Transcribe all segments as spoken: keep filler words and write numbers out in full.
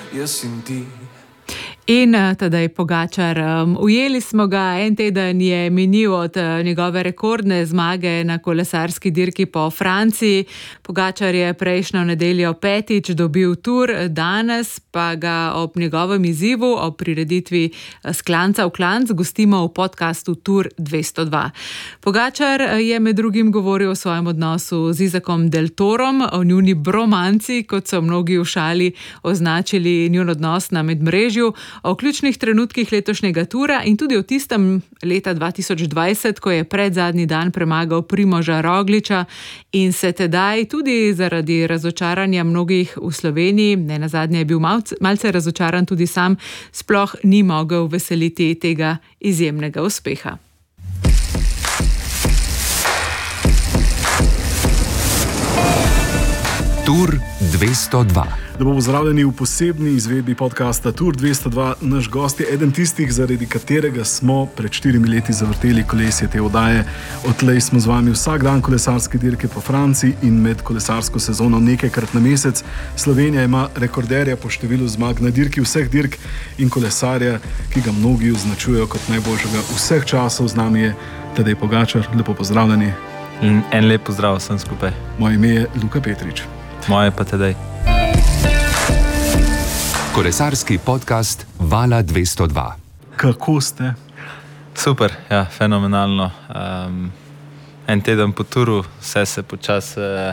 jaz in ti. In tedaj Pogačar, um, ujeli smo ga, en teden je minil od uh, njegove rekordne zmage na kolesarski dirki po Franciji. Pogačar je prejšnjo nedeljo petič dobil Tour, danes pa ga ob njegovem izzivu, ob prireditvi s klanca v klanc, gostimo v podcastu Tour dvesto dva. Pogačar je med drugim govoril o svojem odnosu z Isakom Del Torom, o njuni bromanci, kot so mnogi v šali označili njun odnos na medmrežju, o ključnih trenutkih letošnjega tura in tudi o tistem leta dva tisoč dvajset, ko je predzadnji dan premagal Primoža Rogliča in se tedaj tudi zaradi razočaranja mnogih v Sloveniji, ne nazadnje je bil malce, malce razočaran tudi sam, sploh ni mogel veseliti tega izjemnega uspeha. Tour dvesto dva. Lepo pozdravljeni v posebni izvedbi podcasta Tour dvesto dva. Naš gost je eden tistih, zaradi katerega smo pred štirimi leti zavrteli kolesje te oddaje. Odtlej smo z vami vsak dan kolesarske dirke po Franciji in med kolesarsko sezono nekajkrat na mesec. Slovenija ima rekorderja po številu zmag na dirki vseh dirk in kolesarja, ki ga mnogi označujejo kot najboljšega vseh časov. Z nami je Tadej Pogačar. Lepo pozdravljeni. In en lep pozdrav vsem skupaj. Moje ime je Luka Petrič. Moje pa Tadej. Kolesarski podcast Vala dvesto dva. Kako ste? Super, ja, fenomenalno. Um, en teden po turu, vse se počasi uh,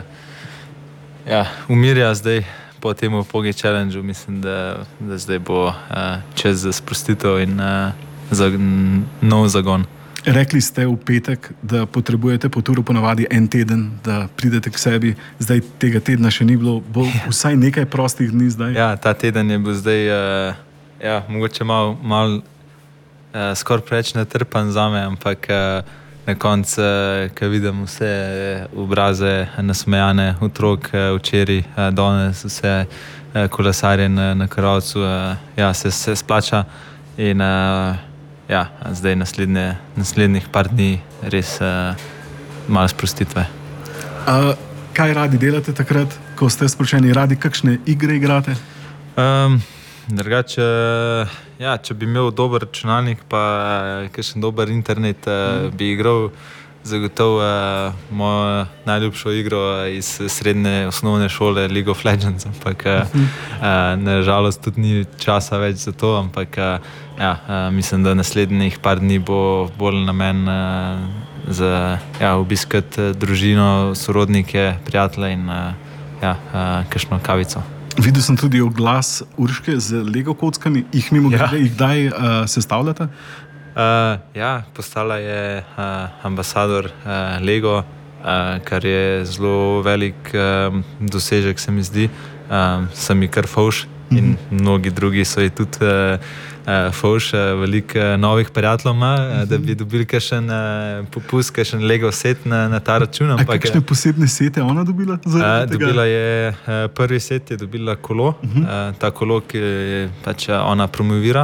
ja, umirja zdaj po temu Pogi Challengeu. Mislim, da, da zdaj bo uh, čas za sprostitev in uh, za nov zagon. Rekli ste v petek, da potrebujete po turu ponavadi en teden, da pridete k sebi. Zdaj tega tedna še ni bilo, bo vsaj nekaj prostih dni zdaj. Ja, ta teden je bil zdaj uh, ja, mogoče malo mal, uh, skoraj preveč natrpan zame, ampak uh, na koncu, uh, ko vidim vse obraze nasmejane otrok, uh, včeraj, uh, danes vse uh, kolesarje na, na Krvavcu, uh, ja, se, se splača in uh, ja, zdaj naslednje, naslednjih par dni res uh, malo sprostitve. Uh, kaj radi delate takrat, ko ste sproščeni? Radi kakšne igre igrate? Um, drugače, ja, če bi imel dober računalnik pa kakšen dober internet, uh, bi igral zagotovo uh, mojo najljubšo igro iz srednje osnovne šole League of Legends, ampak uh, uh, nažalost tudi ni časa več za to, ampak uh, ja, uh, mislim, da naslednjih par dni bo bolj namen uh, za ja, obiskati družino, sorodnike, prijatelje in uh, ja, uh, kakšno kavico. Videl sem tudi oglas Urške z Lego kockami, jih mimo grede, ja. Jih kdaj uh, sestavljate? Uh, ja, postala je uh, ambasador uh, Lego, uh, kar je zelo velik uh, dosežek, se mi zdi. Uh, sem ji kar fauš in mm-hmm. mnogi drugi so ji tudi uh, uh, fauš. Uh, veliko uh, novih prijateljev ima, uh, da bi dobili kakšen uh, popust, kakšen Lego set na, na ta račun. A kakšne posebne sete ona dobila? Uh, dobila je, uh, prvi set je dobila kolo, mm-hmm. uh, ta kolo, ki je, pač ona promovira.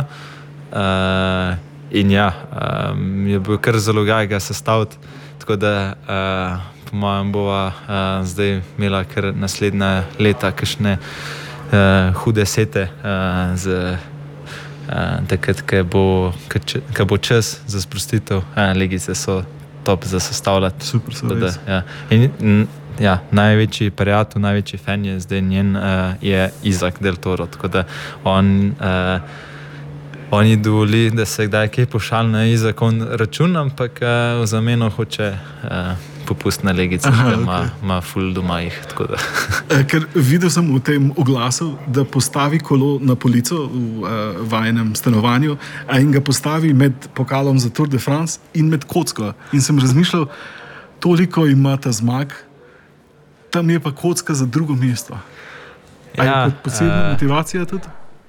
Uh, In ja, um, je bil kar zalogaj ga sestaviti, tako da uh, po mojem bova uh, zdaj imela kar naslednja leta kakšne uh, hude sete uh, z uh, takrat, ko bo, bo čas za sprostitev. Uh, legice so top za sestavljati. Super, so res. Ja. In n, ja, največji prijatelj, največji fan je zdaj njen, uh, je Isak Del Toro, tako da on... Uh, Oni dovoli, da se kdaj kaj pošali na Izakon račun, ampak uh, v zameno hoče uh, popust na legice, da ima okay. ful doma jih. Da. Ker videl sem v tem oglasu, da postavi kolo na polico v uh, vajenem stanovanju in ga postavi med pokalom za Tour de France in med kocko. In sem razmišljal, toliko ima ta zmag, tam je pa kocka za drugo mesto. A ja, je kot posebna uh, motivacija tudi?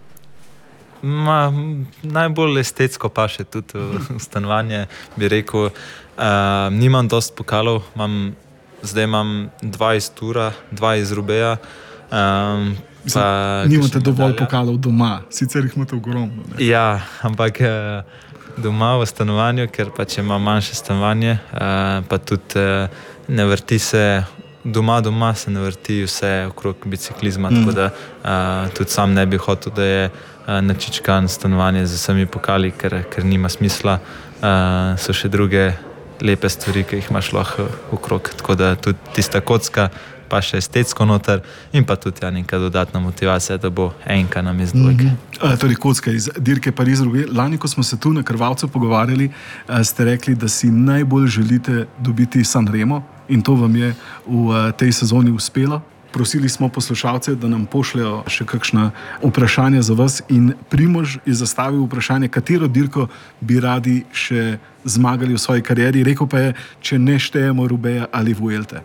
Ma, najbolj estetsko pa še tudi v stanovanje, bi rekel. Uh, nimam dost pokalov, imam, zdaj imam dva iz Tura, dva iz Rubeja. Um, Nimate dovolj medalja. Pokalov doma, sicer jih imate ogromno. Ne? Ja, ampak uh, doma v stanovanju, ker pač ima manjše stanovanje, uh, pa tudi uh, ne vrti se doma, doma se ne vrti vse okrog biciklizma, mm. tako da uh, tudi sam ne bi hotel, da je uh, načičkan stanovanje z vsemi pokali, ker, ker nima smisla. Uh, so še druge lepe stvari, ki jih imaš lahko okrog, tako da tudi tista kocka, pa še estetsko noter in pa tudi ja, neka dodatna motivacija, da bo enka na mestu dvojke. Mm-hmm. Torej, kocka iz dirke Pariz-Roubaix. Lani, ko smo se tu na Krvavcu pogovarjali, ste rekli, da si najbolj želite dobiti Sanremo in to vam je v tej sezoni uspelo. Prosili smo poslušalce, da nam pošljajo še kakšna vprašanja za vas in Primož je zastavil vprašanje, katero dirko bi radi še zmagali v svoji karieri. Rekel pa je, če ne štejemo Roubaix ali Vuelte.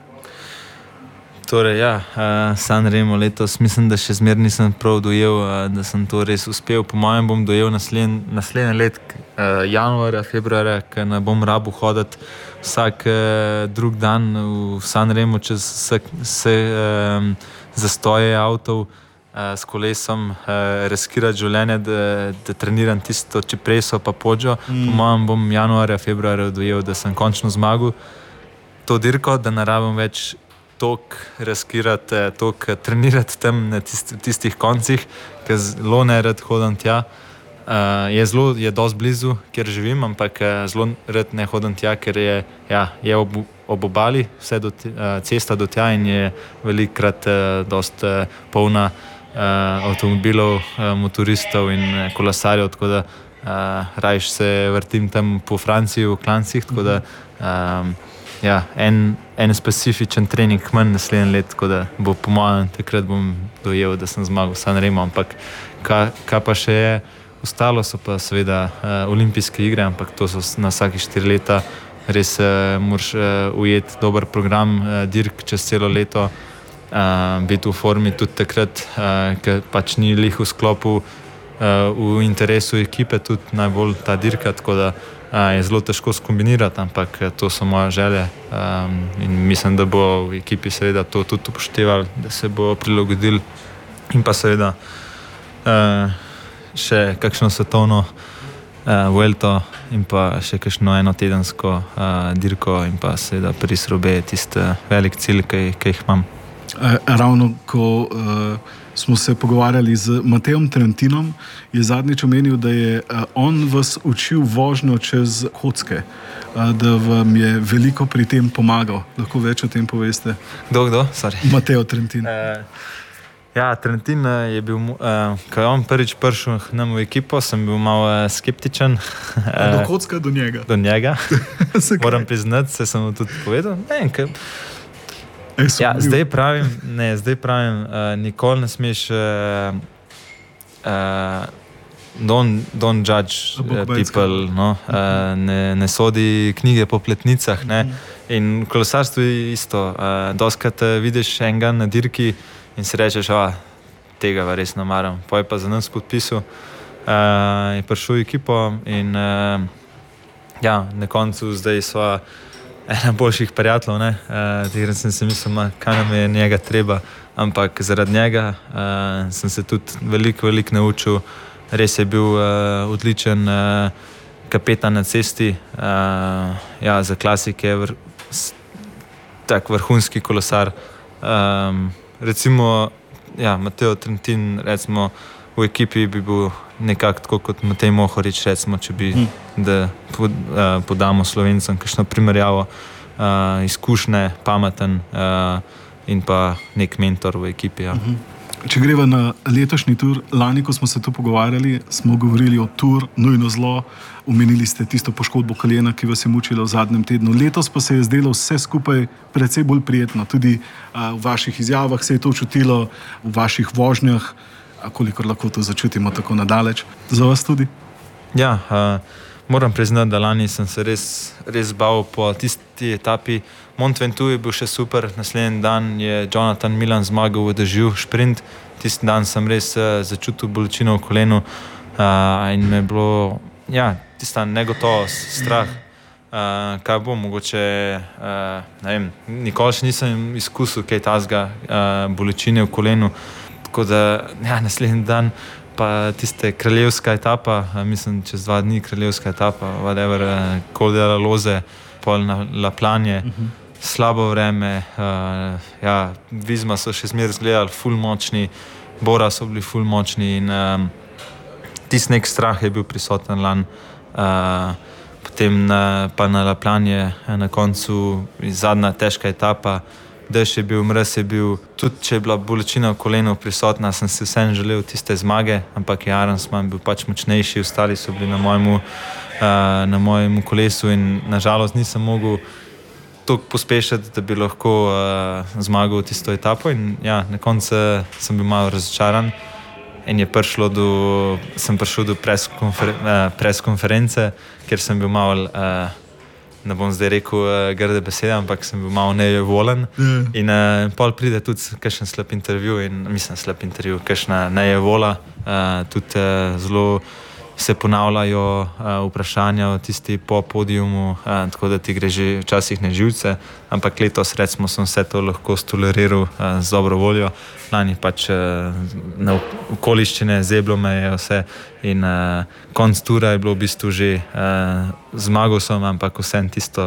Torej, ja, uh, Sanremo letos mislim, da še zmer nisem prav dojel, uh, da sem to res uspel. Po mojem bom dojel naslednji naslednji let, uh, januarja, februarja, ker ne bom rabil hoditi vsak uh, drug dan v Sanremo čez vse, vse um, zastoje avtov uh, s kolesom, uh, riskirati življenje, da, da treniram tisto Cipresso pa Poggio. Mm. Po mojem bom januarja, februarja dojel, da sem končno zmagal to dirko, da ne rabim več toliko riskirati, toliko trenirati tam na tist, tistih koncih, ker zelo nerad hodim tja. Uh, je zelo, je dosti blizu, kjer živim, ampak zelo rad ne hodim tja, ker je, ja, je ob, ob obali, vse do, uh, cesta do tja in je velikokrat uh, dosti uh, polna uh, avtomobilov, uh, motoristov in uh, kolesarjev, tako da uh, rajš se vrtim tam po Franciji v klancih, tako da um, ja, en, en specifičen trening manj naslednji let, tako da bo po mojem takrat bom dojel, da sem zmagal Sanremo, ampak kaj, kaj pa še je ostalo, so pa seveda uh, olimpijske igre, ampak to so na vsake štiri leta, res uh, moraš uh, ujeti dober program uh, dirk čez celo leto, uh, biti v formi tudi takrat, uh, ker pač ni lih v sklopu uh, v interesu ekipe, tudi najbolj ta dirka, tako da Uh, je zelo težko skombinirati, ampak to so moje želje um, in mislim, da bo v ekipi seveda to tudi upoštevali, da se bo prilagodili in pa seveda uh, še kakšno svetovno uh, Vuelto in pa še kakšno enotedensko uh, dirko in pa seveda Pariz-Roubaix je tisti velik cilj, ki, ki jih imam. Uh, ravno ko uh... smo se pogovarjali z Matejem Trentinom, je zadnjič omenil, da je on vas učil vožnjo čez kocke, da vam je veliko pri tem pomagal. Lahko več o tem poveste? Kdo, kdo? Sorry. Matej Trentin. Uh, ja, Trentin je bil, uh, ko je on prvič prišel nam v ekipo, sem bil malo skeptičen. Do kocka, do njega? Do njega. Moram priznati, se sem mu tudi povedal. Ne, kaj... Ja, zdaj pravim, ne, zdaj pravim, uh, nikoli ne smeš, uh, uh, don't, don't judge uh, people, no, uh, ne, ne sodi knjige po pletnicah, ne, in v kolesarstvu je isto, uh, doskrat uh, vidiš enega na dirki in si rečeš, a, tega va res namaram, poj pa za nas podpisal, uh, je prišel v ekipo in uh, ja, na koncu zdaj sva ena boljših prijateljev, ne, uh, tega sem se mislil, kaj nam je njega treba, ampak zaradi njega uh, sem se tudi veliko, veliko naučil, res je bil uh, odličen uh, kapetan na cesti, uh, ja, za klasike, vr, tak vrhunski kolesar, um, recimo, ja, Matej Trentin, recimo, v ekipi bi bil nekako tako kot Matej Mohorič, recimo, če bi, hmm. da pod, uh, podamo Slovencem kakšno primerjavo, uh, izkušnje, pameten uh, in pa nek mentor v ekipi. Ja. Hmm. Če greva na letošnji tur, lani, ko smo se tu pogovarjali, smo govorili o tur, nujno zlo, omenili ste tisto poškodbo kolena, ki vas je mučila v zadnjem tednu. Letos pa se je zdelo vse skupaj precej bolj prijetno. Tudi uh, v vaših izjavah se je to čutilo, v vaših vožnjah, a kolikor lahko to začutimo tako nadaleč. Za vas tudi? Ja, uh, moram priznati, da lani sem se res, res bal po tisti etapi. Mont Ventoux je bil še super, naslednji dan je Jonathan Milan zmagal v dežju šprint. Tisti dan sem res uh, začutil bolečino v kolenu uh, in me je bilo, ja, tista negotovost, strah, uh, kaj bo mogoče, uh, ne vem, nikoli še nisem izkusil kaj tazga uh, bolečine v kolenu. Tako da, ja, naslednji dan pa tiste kraljevska etapa, mislim, čez dva dni kraljevska etapa, whatever, Col de la Loze, pol na La Planje. Uh-huh. slabo vreme, uh, ja, Vizma so še zmeraj izgledali ful močni, Bora so bili ful močni in um, tisti nek strah je bil prisoten lan. Uh, potem na, pa na Laplanje na koncu zadnja težka etapa, dež je bil, mraz je bil, tudi če je bila bolečina v kolenu prisotna, sem si vsem želel tiste zmage, ampak je Arensman bil pač močnejši, ostali so bili na mojemu, uh, na mojemu kolesu in nažalost nisem mogel toliko pospešiti, da bi lahko uh, zmagal tisto etapo in ja, na koncu sem bil malo razočaran in je prišlo do, sem prišel do preskonfer, uh, preskonference, ker sem bil malo, uh, ne bom zdaj rekel uh, grde besede, ampak sem bil malo nejevolen yeah. in uh, pol pride tudi kakšen slab intervju in mislim slab intervju, kakšna nejevola, uh, tudi uh, zelo se ponavljajo uh, vprašanja o tisti po podiumu, uh, tako da ti gre že včasih na živce, ampak letos recimo sem vse to lahko stoleriral uh, z dobro voljo. Lani pač uh, na okoliščine zeblo me je vse in uh, konc tura je bilo v bistvu že uh, zmagal sem, ampak vsem tisto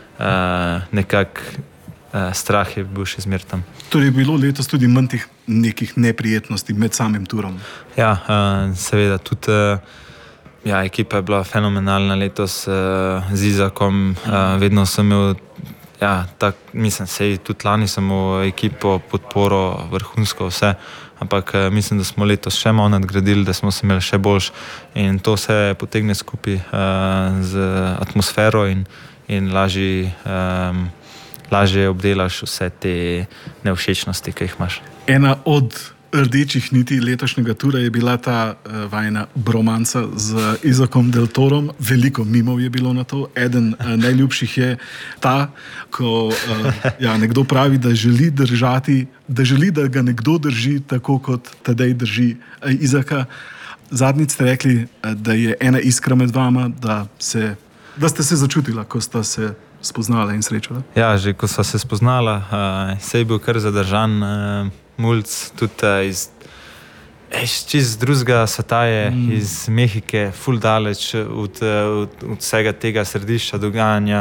uh, nekak uh, strah je bil še zmer tam. Torej je bilo letos tudi manj teh nekih neprijetnosti med samim turom? Ja, uh, seveda tudi uh, ja, ekipa je bila fenomenalna letos uh, z Izakom, uh, vedno sem imel, ja, tak, mislim, sej tudi lani sem imel ekipo, podporo, vrhunsko vse, ampak uh, mislim, da smo letos še malo nadgradili, da smo se imeli še boljš in to se potegne skupaj uh, z atmosfero in, in lažje, um, lažje obdelaš vse te nevšečnosti, ki jih imaš. Ena od rdečih niti letošnjega tura je bila ta uh, vajna bromanca z Izakom Del Torom. Veliko mimov je bilo na to. Eden uh, najljubših je ta, ko uh, ja, nekdo pravi, da želi držati, da želi, da ga nekdo drži tako, kot Tadej drži uh, Izaka. Zadnjič ste rekli, uh, da je ena iskra med vama, da, se, da ste se začutila, ko sta se spoznala in srečala. Ja, že ko sva se spoznala, uh, se je bil kar zadržan uh, mulc, tudi uh, iz, iz čist drugega sveta je, mm. iz Mehike, ful daleč od, od, od vsega tega središča dogajanja,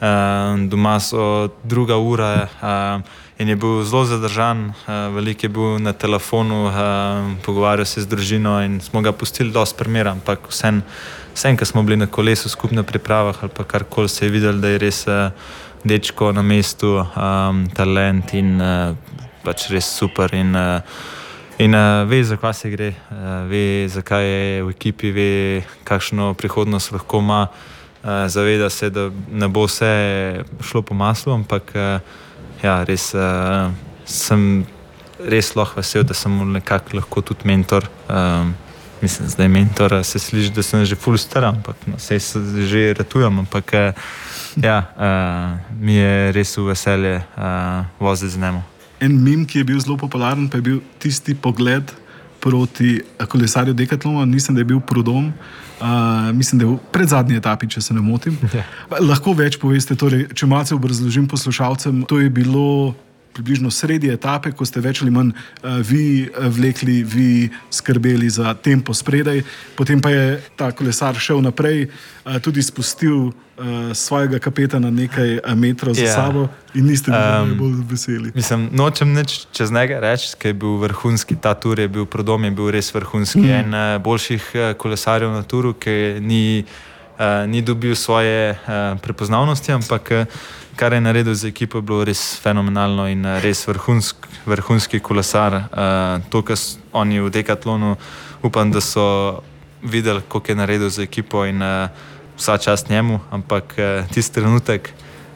uh, doma so druga ura uh, in je bil zelo zadržan, uh, veliko je bil na telefonu, uh, pogovarjal se z družino in smo ga pustili dosti primera, ampak vsem, vsem, ko smo bili na kolesu skupaj na pripravah ali pa karkoli, se je videl, da je res uh, dečko na mestu, um, talent in uh, pač res super in, uh, in uh, ve, za kaj se gre, uh, ve, zakaj je v ekipi, ve, kakšno prihodnost lahko ima, uh, zaveda se, da ne bo vse šlo po maslu, ampak uh, ja, res uh, sem res lahko vesel, da sem nekako lahko tudi mentor. Um, mislim, zdaj mentor, se sliši, da sem že ful star, ampak no, sej se že ratujem, ampak uh, ja, uh, mi je res v veselje uh, voziti z njemu. En mim, ki je bil zelo popularen, pa je bil tisti pogled proti kolesarju Decathlona, mislim, da je bil Prudhomme, uh, mislim, da je v predzadnji etapi, če se ne motim. Ja. Lahko več poveste, torej, če malce obrazložim poslušalcem, to je bilo približno sredi etape, ko ste več ali manj uh, vi vlekli, vi skrbeli za tempo spredaj, potem pa je ta kolesar šel naprej, uh, tudi spustil uh, svojega kapetana nekaj uh, metrov za yeah. sabo in niste bili um, najbolj veseli. Mislim, nočem nič čez njega reči, ker je bil vrhunski, ta tur je bil, Prudhomme je bil res vrhunski, mm. en uh, boljših uh, kolesarjev na turu, ki ni, uh, ni dobil svoje uh, prepoznavnosti, ampak uh, kar je naredil z ekipo, je bilo res fenomenalno in res vrhunsk, vrhunski kolesar. Uh, to, kar oni v Decathlonu, upam, da so videli, koliko je naredil z ekipo in uh, vsa čast njemu, ampak uh, tisti trenutek,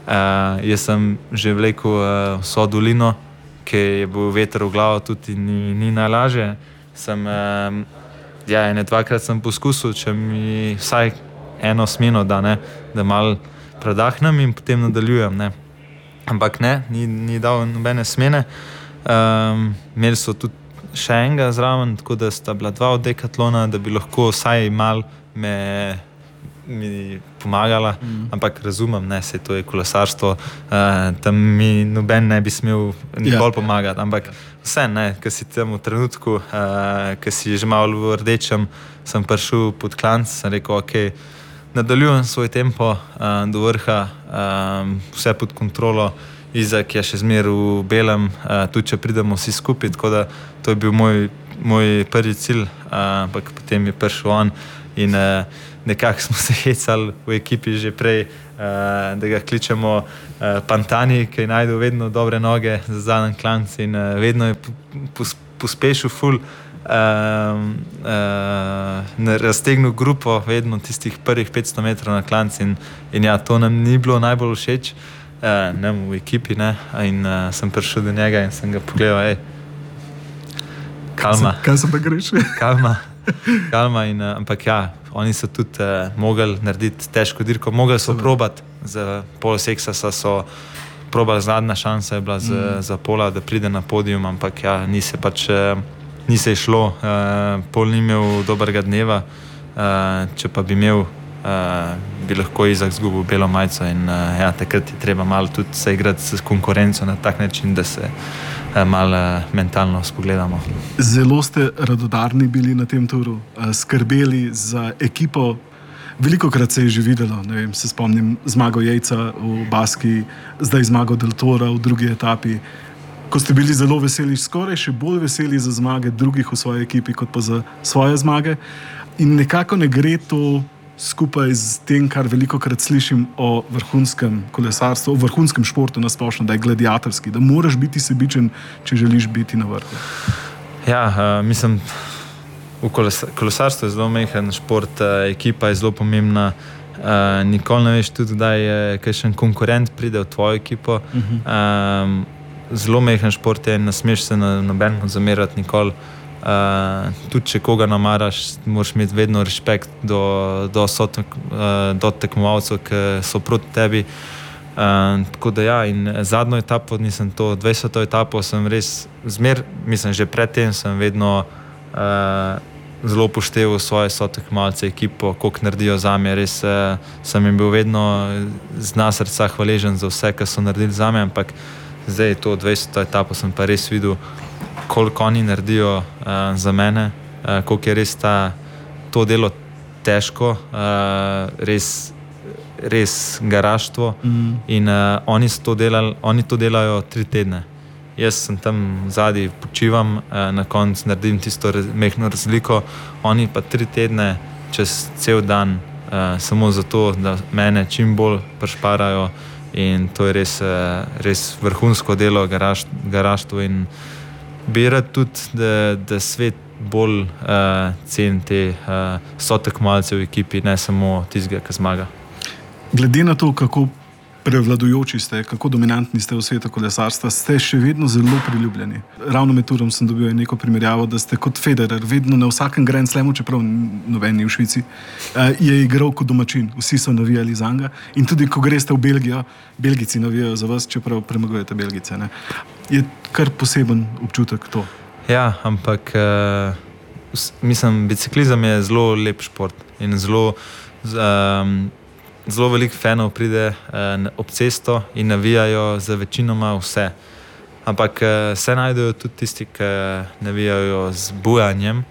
uh, jaz sem že vlekel uh, vso dolino, ki je bil veter v glavo, tudi ni, ni najlažje. Sem, uh, ja, ene dvakrat sem poskusil, če mi vsaj eno smeno da, ne, da malo predahnem in potem nadaljujem, ne. Ampak ne, ni, ni dal nobene smene. Um, imeli so tudi še enega zraven, tako da sta bila dva od Decathlona, da bi lahko vsaj malo me mi pomagala, mm. ampak razumem, ne, sej to je kolesarstvo, uh, tam mi noben ne bi smel nikoli yeah. pomagati, ampak vse, ne, ker si tam v trenutku, uh, ker si že malo v rdečem, sem prišel pod klanc, sem rekel, ok, nadaljujem svoj tempo uh, do vrha, um, vse pod kontrolo Izak je še zmeraj v belem, uh, tudi če pridemo vsi skupaj, tako da to je bil moj, moj prvi cilj, uh, ampak potem je prišel on in uh, nekako smo se hecali v ekipi že prej, uh, da ga kličemo uh, Pantani, ki je najdel vedno dobre noge za zadnji klanc in uh, vedno je pos, pospešil ful, uh, uh, raztegnil grupo vedno tistih prvih petsto metrov na klanc in, in ja, to nam ni bilo najbolj všeč. Uh, ne, v ekipi, ne, in uh, sem prišel do njega in sem ga pogledal, ej, kalma. Kaj se pa greš? Kalma, kalma in, uh, ampak ja, oni so tudi uh, mogli narediti težko dirko, mogli so probati, za pol Seksasa so probali, zadnja šansa je bila z, mm. za Pola, da pride na podium, ampak ja, ni se pač, uh, ni se išlo, uh, Pol ni imel dobrega dneva, uh, če pa bi imel, Uh, bi lahko Izak zgubil belo majico in uh, ja, takrat je treba malo tudi se igrati s konkurenco na tak način, da se uh, malo uh, mentalno spogledamo. Zelo ste radodarni bili na tem turu, uh, skrbeli za ekipo. Velikokrat se je že videlo, ne vem, se spomnim zmago Jejca v Baski, zdaj zmago Del Tora v drugi etapi, ko ste bili zelo veseli, skoraj še bolj veseli za zmage drugih v svoji ekipi, kot pa za svoje zmage. In nekako ne gre to skupaj z tem, kar velikokrat slišim o vrhunskem kolesarstvu, o vrhunskem športu na splošno, da je gladiatorski, da moraš biti sebičen, če želiš biti na vrhu. Ja, uh, mislim, v kolesarstvu je zelo majhen šport, uh, ekipa je zelo pomembna, uh, nikoli ne veš tudi, kdaj je kakšen konkurent pride v tvojo ekipo. Uh-huh. Um, zelo majhen šport je, ne smeš se na nobenemu zamerati nikoli. Uh, tudi če koga namaraš, moraš imeti vedno respekt do, do, sotek, uh, do tekmovalcev, ki so proti tebi. Uh, tako da ja, in zadnjo etapo nisem to, dvajseto etapo sem res zmer, mislim, že predtem sem vedno uh, zelo upošteval svoje sotekmovalce, ekipo, koliko naredijo zame, res uh, sem jim bil vedno z dna srca hvaležen za vse, kar so naredili zame, ampak zdaj to dvajseto etapo sem pa res videl, koliko oni naredijo uh, za mene, uh, koliko je res ta, to delo težko, uh, res, res garaštvo. Mm. In uh, oni, so to delali, oni to delajo tri tedne. Jaz sem tam zadaj, počivam, uh, na koncu naredim tisto raz, mehno razliko, oni pa tri tedne čez cel dan, uh, samo zato, da mene čim bolj prešparajo in to je res, uh, res vrhunsko delo, garaš, garaštvo in bi rad tudi, da, da svet bolj uh, ceni te uh, sotekmovalce v ekipi, ne samo tistega, ki zmaga. Glede na to, kako prevladujoči ste, kako dominantni ste v svetu kolesarstva, ste še vedno zelo priljubljeni. Ravno med turom sem dobil neko primerjavo, da ste kot Federer vedno na vsakem Grand Slamu, čeprav noben ni v Švici, je igral kot domačin. Vsi so navijali za njega. In tudi, ko greste v Belgijo, Belgijci navijajo za vas, čeprav premagujete Belgice. Ne? Je kar poseben občutek to. Ja, ampak uh, mislim, biciklizem je zelo lep šport in zelo um, Zelo veliko fanov pride eh, ob cesto in navijajo za večinoma vse. Ampak eh, se najdejo tudi tisti, ki navijajo z bujanjem.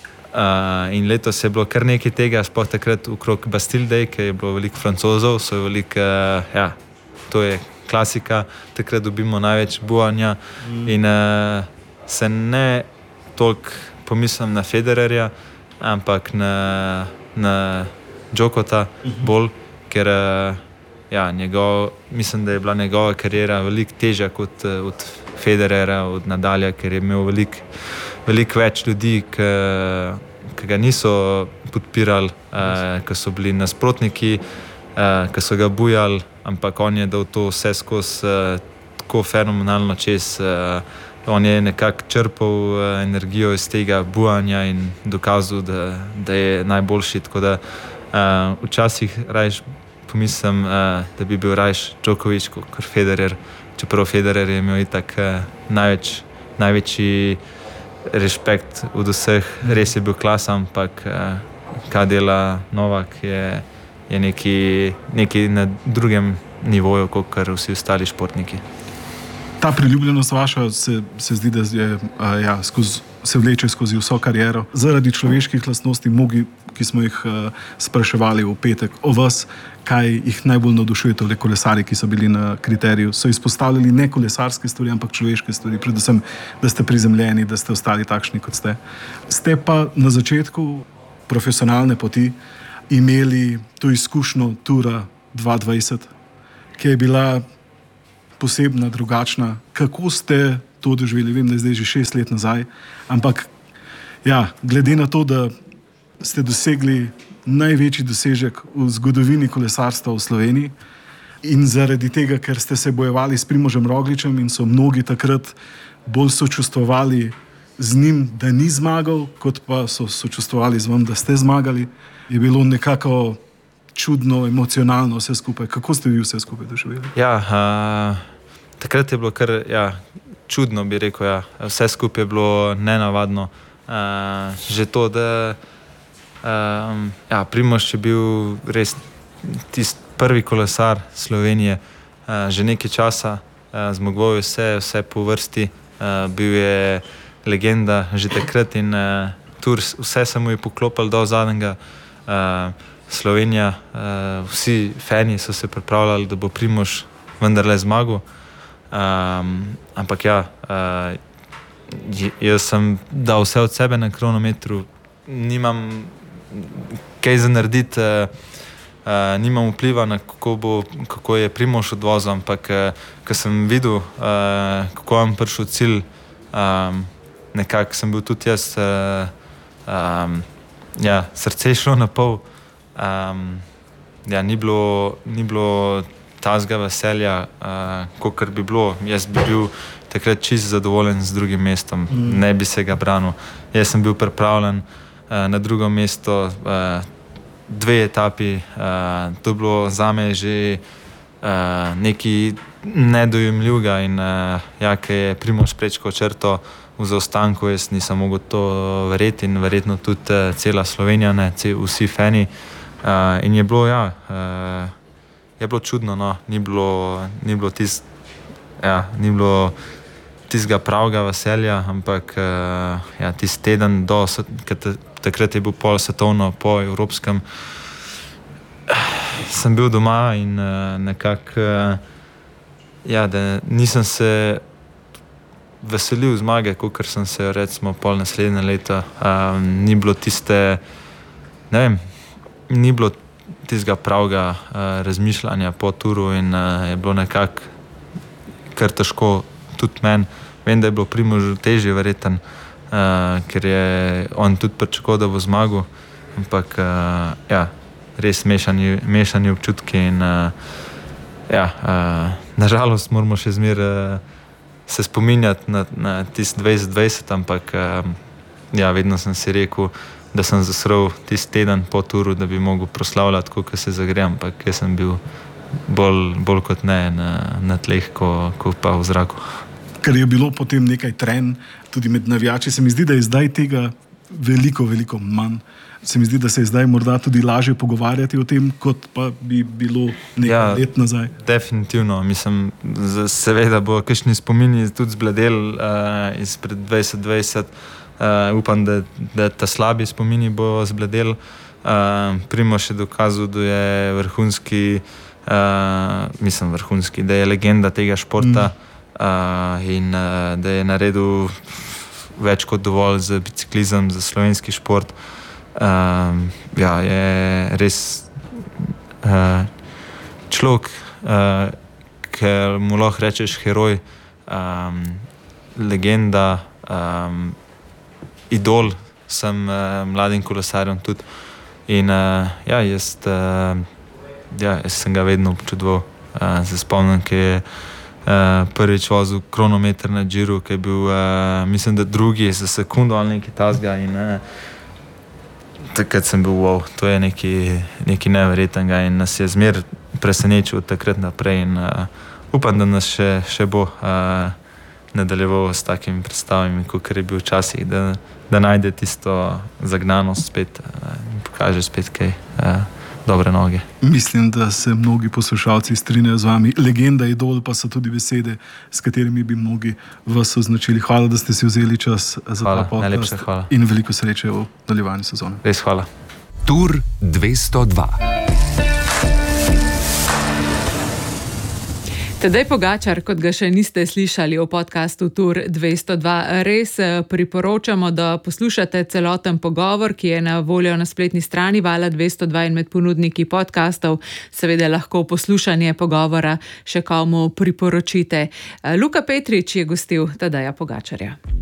Eh, in letos je bilo kar nekaj tega, sploh takrat okrog Bastille Day, ki je bilo veliko Francozov, so veliko, eh, ja, to je klasika, takrat dobimo največ bujanja. Mm. In eh, se ne toliko pomislim na Federerja, ampak na, na Djokota mm-hmm. bolj. Ker ja, njegov, mislim, da je bila njegova karijera veliko težja kot od Federera, od Nadalja, ker je imel veliko velik več ljudi, ki, ki ga niso podpirali, eh, ki so bili nasprotniki, eh, ki so ga bujali, ampak on je dal to vse skozi eh, tako fenomenalno čez. Eh, on je nekako črpal eh, energijo iz tega bujanja in dokazal, da, da je najboljši. Tako da eh, včasih rajš pomislim, uh, da bi bil rajš Djokovic kot Federer, čeprav Federer je imel itak uh, največ, največji respekt od vseh, res je bil klas, ampak uh, kaj dela Novak je, je neki, neki na drugem nivoju, kot vsi ostali športniki. Ta priljubljenost vaša se, se zdi, da je uh, ja, skozi se vleče skozi vso kariero. Zaradi človeških lastnosti, mnogi, ki smo jih uh, spraševali v petek o vas, kaj jih najbolj navdušuje, tole kolesarji, ki so bili na kriteriju, so izpostavljali ne kolesarske stvari, ampak človeške stvari, predvsem, da ste prizemljeni, da ste ostali takšni, kot ste. Ste pa na začetku profesionalne poti imeli to izkušnjo Tura dva dvajset, ki je bila posebna, drugačna. Kako ste to doživeli? Vem, da je zdaj že šest let nazaj, ampak ja, glede na to, da ste dosegli največji dosežek v zgodovini kolesarstva v Sloveniji in zaradi tega, ker ste se bojevali s Primožem Rogličem in so mnogi takrat bolj sočustvovali z njim, da ni zmagal, kot pa so sočustvovali z vam, da ste zmagali, je bilo nekako čudno, emocionalno vse skupaj. Kako ste vi vse skupaj doživeli? Ja, uh, takrat je bilo kar ja, čudno, bi rekel. Ja. Vse skupaj je bilo nenavadno. Uh, že to, da um, ja, Primož je bil res tisti prvi kolesar Slovenije, uh, že nekaj časa, uh, zmagoval je vse, vse po vrsti, uh, bil je legenda že takrat in uh, Tur, vse se mu je poklopil do zadnjega. Uh, Slovenija, uh, vsi fani so se pripravljali, da bo Primož vendarle zmagal. Um, ampak ja, uh, jaz sem dal vse od sebe na kronometru, nimam kaj za narediti, uh, uh, nimam vpliva na kako, bo, kako je Primož odvozil, ampak uh, ko sem videl, uh, kako vam prišel cilj, um, nekako sem bil tudi jaz, uh, um, ja, srce je šlo na pol. Um, ja, ni bilo, ni bilo tazga veselja, uh, kakor bi bilo. Jaz bi bil takrat čist zadovoljen z drugim mestom, mm. ne bi se ga branil. Jaz sem bil pripravljen uh, na drugo mesto, uh, dve etapi, uh, to je bilo zame že uh, nekaj nedojemljivega in uh, ja, ko je Primož prečkal črto v zaostanku, jaz nisem mogel to verjeti in verjetno tudi uh, cela Slovenija, ne, vsi fani. Uh, in je bilo, ja, uh, je bilo čudno, no, ni bilo, ni bilo tist, ja, ni bilo tistega pravega veselja, ampak uh, ja, tisti teden do, takrat je bil pol svetovno, po evropskem, sem bil doma in uh, nekako, uh, ja, da nisem se veselil zmage, kakor sem se recimo pol naslednje leto, um, ni bilo tiste, ne vem, ni bilo tistega pravega uh, razmišljanja po Turu in uh, je bilo nekako kar težko tudi meni. Vem, da je bilo Primožu težje verjeten, uh, ker je on tudi pričakoval, da bo zmagal, ampak uh, ja, res mešani, mešani občutki in uh, ja, uh, nažalost moramo še zmeraj uh, se spominjati na, na tisti dvajset dvajset, ampak uh, ja, vedno sem si rekel, da sem zasrl tisti teden po Turu, da bi mogel proslavljati, kako se zagre, ampak jaz sem bil bolj, bolj kot ne na, na tleh, ko, ko pa v zraku. Ker je bilo potem nekaj trenj, tudi med navijači, se mi zdi, da je zdaj tega veliko, veliko manj. Se mi zdi, da se je zdaj morda tudi lažje pogovarjati o tem, kot pa bi bilo nekaj ja, let nazaj. Definitivno. Mislim, seveda bo kakšni spomini tudi zbledel uh, izpred dvajset dvajset. Uh, upam, da, da ta slabi spomini bo zbledel. Uh, Primož je dokazal, da je vrhunski, uh, mislim vrhunski, da je legenda tega športa mm. uh, in uh, da je naredil več kot dovolj za biciklizem, za slovenski šport. Uh, ja, je res uh, človek, uh, ker mu lahko rečeš heroj, um, legenda, um, idol, sem uh, mladim kolesarjem tudi in uh, ja, jaz, uh, ja, jaz sem ga vedno občudoval. Uh, se spomnim, ki je uh, prvič vozil kronometer na Džiru, ki je bil, uh, mislim, da drugi za sekundo ali nekaj tasga in uh, takrat sem bil, wow, to je nekaj, nekaj neverjetnega in nas je zmer presenečil od takrat naprej in uh, upam, da nas še, še bo uh, nadaljeval s takimi predstavami, kot je bil včasih, da, da najde tisto zagnanost spet in pokaže spet kaj uh, dobre noge. Mislim, da se mnogi poslušalci strinjajo z vami. Legenda, idol pa so tudi besede, s katerimi bi mnogi vas označili. Hvala, da ste si vzeli čas za Hvala, ta podcast. najlepša hvala. In veliko sreče v nadaljevanju sezone. Res hvala. Tur dvesto dva. Tadej Pogačar, kot ga še niste slišali v podcastu Tur dvesto dva, res priporočamo, da poslušate celoten pogovor, ki je na voljo na spletni strani Vala dvesto dva in med ponudniki podcastov. Seveda lahko poslušanje pogovora še komu priporočite. Luka Petrič je gostil Tadeja Pogačarja.